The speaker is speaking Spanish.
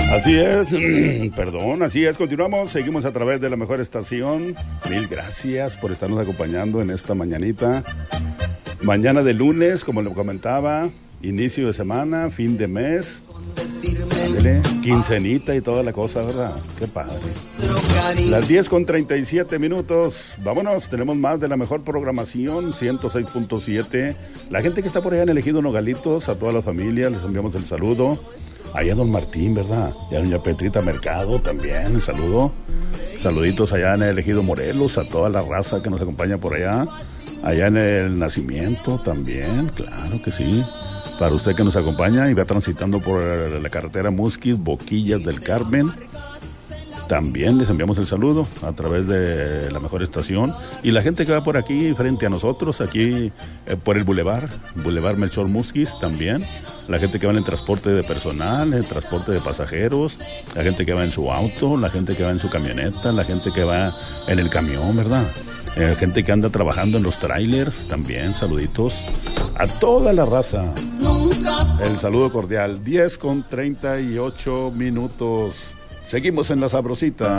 Así es, perdón, así es, continuamos, seguimos a través de la mejor estación. Mil gracias por estarnos acompañando en esta mañanita. Mañana de lunes, como le comentaba, inicio de semana, fin de mes. Ándele, quincenita y toda la cosa, ¿verdad? Qué padre. Las 10:37. Vámonos, tenemos más de la mejor programación, 106.7. La gente que está por allá en Elegido Nogalitos, a todas las familias, les enviamos el saludo. Allá don Martín, ¿verdad? Y a doña Petrita Mercado también, el saludo. Saluditos allá en el Ejido Morelos, a toda la raza que nos acompaña por allá. Allá en el Nacimiento también, claro que sí. Para usted que nos acompaña y va transitando por la carretera Musquis, Boquillas del Carmen, también les enviamos el saludo a través de la mejor estación. Y la gente que va por aquí frente a nosotros, aquí por el Boulevard Melchor Musquis también. La gente que va en el transporte de personal, el transporte de pasajeros, la gente que va en su auto, la gente que va en su camioneta, la gente que va en el camión, ¿verdad? Gente que anda trabajando en los trailers, también saluditos a toda la raza. El saludo cordial, 10:38. Seguimos en La Sabrosita.